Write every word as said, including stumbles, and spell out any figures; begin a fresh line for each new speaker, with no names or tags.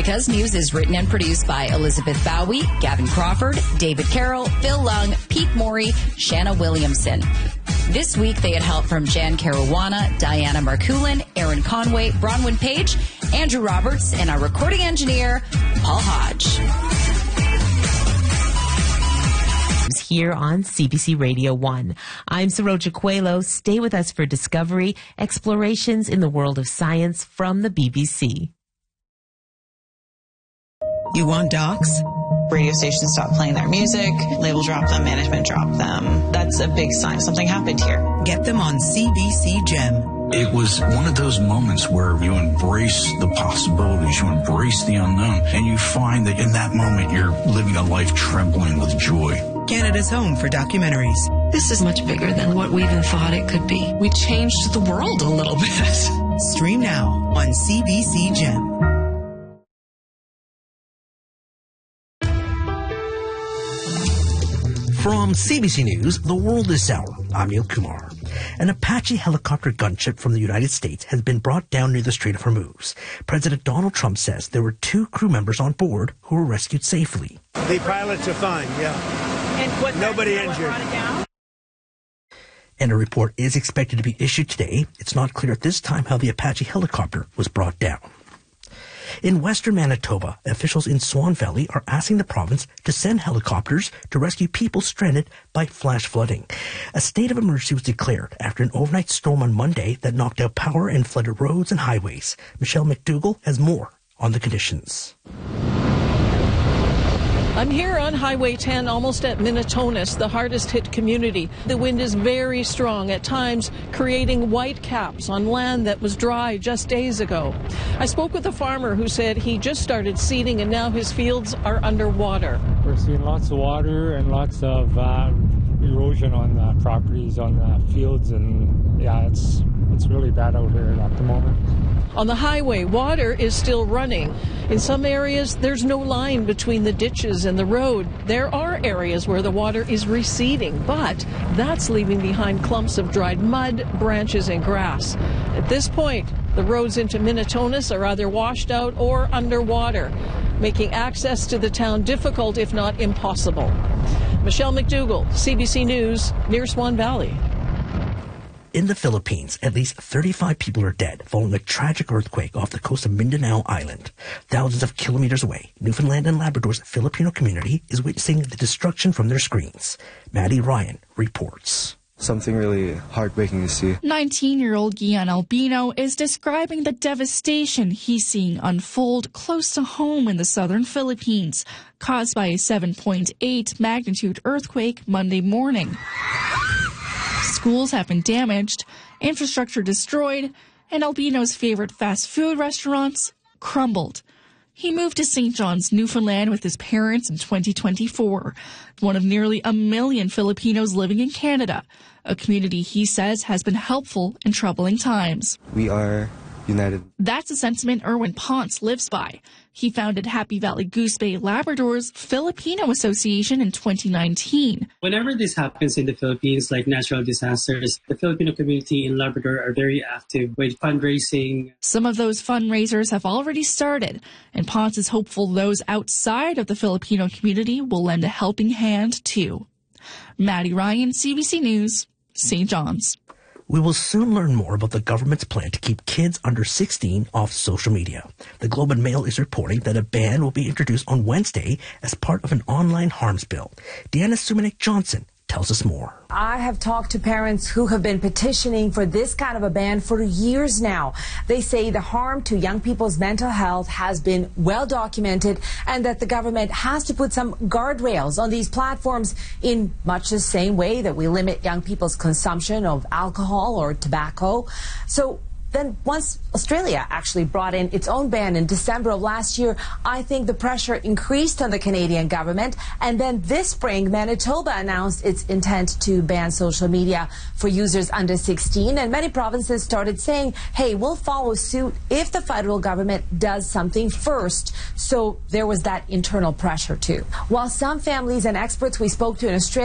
Because News is written and produced by Elizabeth Bowie, Gavin Crawford, David Carroll, Phil Lung, Pete Morey, Shanna Williamson. This week, they had help from Jan Caruana, Diana Marcoulin, Aaron Conway, Bronwyn Page, Andrew Roberts, and our recording engineer, Paul Hodge.
Here on C B C Radio one. I'm Saroja Coelho. Stay with us for Discovery, explorations in the world of science from the B B C.
You want docs? Radio stations stop playing their music, label drop them, management drop them. That's a big sign something happened here. Get them on C B C Gem.
It was one of those moments where you embrace the possibilities, you embrace the unknown, and you find that in that moment you're living a life trembling with joy.
Canada's home for documentaries.
This is much bigger than what we even thought it could be. We changed the world a little bit.
Stream now on C B C Gem.
From C B C News, The World This Hour, I'm Neil Kumar. An Apache helicopter gunship from the United States has been brought down near the Strait of Hormuz. President Donald Trump says there were two crew members on board who were rescued safely.
The pilots are fine, yeah.
And what
Nobody injured.
And a report is expected to be issued today. It's not clear at this time how the Apache helicopter was brought down. In western Manitoba, officials in Swan Valley are asking the province to send helicopters to rescue people stranded by flash flooding. A state of emergency was declared after an overnight storm on Monday that knocked out power and flooded roads and highways. Michelle McDougall has more on the conditions.
I'm here on Highway ten, almost at Minitonas, the hardest hit community. The wind is very strong, at times creating white caps on land that was dry just days ago. I spoke with a farmer who said he just started seeding and now his fields are underwater.
We're seeing lots of water and lots of uh, erosion on the properties, on the fields, and yeah, it's it's really bad out here at the moment.
On the highway, water is still running. In some areas, there's no line between the ditches and the road. There are areas where the water is receding, but that's leaving behind clumps of dried mud, branches, and grass. At this point, the roads into Minitonas are either washed out or underwater, making access to the town difficult, if not impossible. Michelle McDougall, C B C News, near Swan Valley.
In the Philippines, at least thirty-five people are dead following a tragic earthquake off the coast of Mindanao Island. Thousands of kilometers away, Newfoundland and Labrador's Filipino community is witnessing the destruction from their screens. Maddie Ryan reports.
Something really heartbreaking to see.
nineteen-year-old Gian Albino is describing the devastation he's seeing unfold close to home in the southern Philippines, caused by a seven point eight magnitude earthquake Monday morning. Schools have been damaged, infrastructure destroyed, and Albino's favorite fast food restaurants crumbled. He moved to Saint John's, Newfoundland with his parents in twenty twenty-four, one of nearly a million Filipinos living in Canada, a community he says has been helpful in troubling times.
We are united.
That's a sentiment Erwin Ponce lives by. He founded Happy Valley Goose Bay Labrador's Filipino Association in twenty nineteen.
Whenever this happens in the Philippines, like natural disasters, the Filipino community in Labrador are very active with fundraising.
Some of those fundraisers have already started, and Ponce is hopeful those outside of the Filipino community will lend a helping hand too. Maddie Ryan, C B C News, Saint John's.
We will soon learn more about the government's plan to keep kids under sixteen off social media. The Globe and Mail is reporting that a ban will be introduced on Wednesday as part of an online harms bill. Deanna Sumanek Johnson tells us more.
I have talked to parents who have been petitioning for this kind of a ban for years now. They say the harm to young people's mental health has been well documented and that the government has to put some guardrails on these platforms in much the same way that we limit young people's consumption of alcohol or tobacco. So then once Australia actually brought in its own ban in December of last year, I think the pressure increased on the Canadian government. And then this spring, Manitoba announced its intent to ban social media for users under sixteen. And many provinces started saying, hey, we'll follow suit if the federal government does something first. So there was that internal pressure too. While some families and experts we spoke to in Australia